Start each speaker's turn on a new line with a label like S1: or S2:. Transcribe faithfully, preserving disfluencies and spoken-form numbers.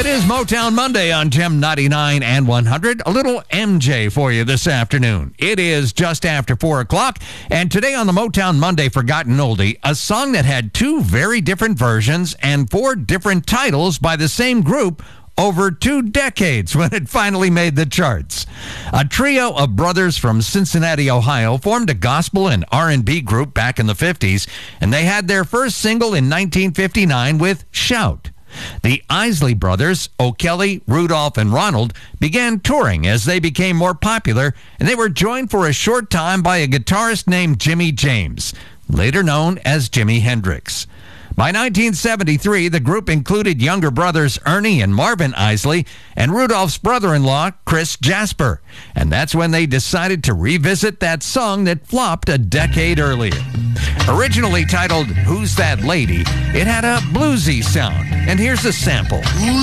S1: is Motown Monday on Gem ninety-nine and one hundred. A little M J for you this afternoon. It is just after four o'clock, and today on the Motown Monday Forgotten Oldie, a song that had two very different versions and four different titles by the same group over two decades when it finally made the charts. A trio of brothers from Cincinnati, Ohio, formed a gospel and R and B group back in the fifties, and they had their first single in nineteen fifty-nine with Shout. The Isley Brothers, O'Kelly, Rudolph, and Ronald, began touring as they became more popular, and they were joined for a short time by a guitarist named Jimmy James, later known as Jimi Hendrix. By nineteen seventy-three, the group included younger brothers Ernie and Marvin Isley and Rudolph's brother-in-law, Chris Jasper. And that's when they decided to revisit that song that flopped a decade earlier. Originally titled Who's That Lady, it had a bluesy sound. And here's a sample.